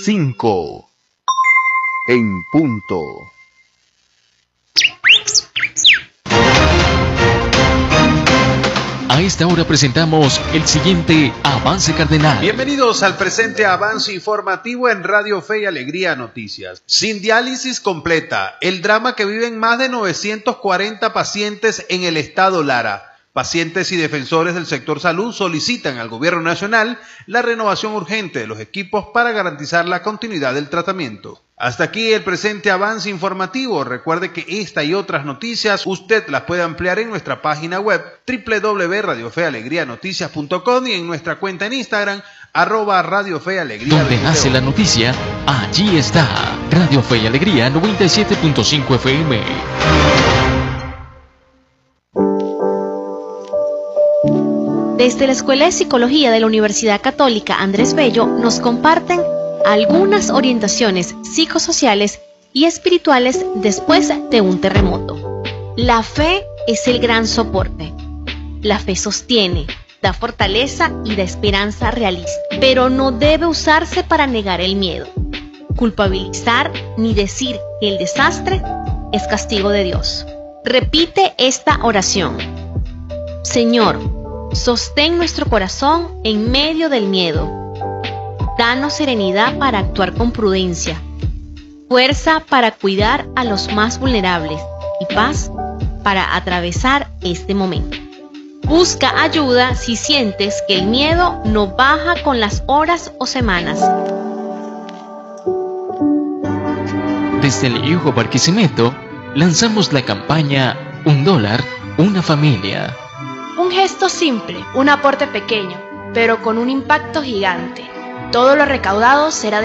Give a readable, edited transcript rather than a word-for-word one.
5 en punto. A esta hora presentamos el siguiente Avance Cardenal. Bienvenidos al presente avance informativo en Radio Fe y Alegría Noticias. Sin diálisis completa, el drama que viven más de 940 pacientes en el estado Lara. Pacientes y defensores del sector salud solicitan al Gobierno Nacional la renovación urgente de los equipos para garantizar la continuidad del tratamiento. Hasta aquí el presente avance informativo. Recuerde que esta y otras noticias usted las puede ampliar en nuestra página web www.radiofealegrianoticias.com y en nuestra cuenta en Instagram @radiofealegría. Donde nace la noticia, allí está. Radio Fe y Alegría 97.5 FM. Desde la Escuela de Psicología de la Universidad Católica Andrés Bello nos comparten algunas orientaciones psicosociales y espirituales después de un terremoto. La fe es el gran soporte. La fe sostiene, da fortaleza y da esperanza realista, pero no debe usarse para negar el miedo, culpabilizar ni decir que el desastre es castigo de Dios. Repite esta oración: Señor, sostén nuestro corazón en medio del miedo. Danos serenidad para actuar con prudencia, fuerza para cuidar a los más vulnerables y paz para atravesar este momento. Busca ayuda si sientes que el miedo no baja con las horas o semanas. Desde el Hijo Barquisimeto lanzamos la campaña $1, una familia. Un gesto simple, un aporte pequeño, pero con un impacto gigante. Todo lo recaudado será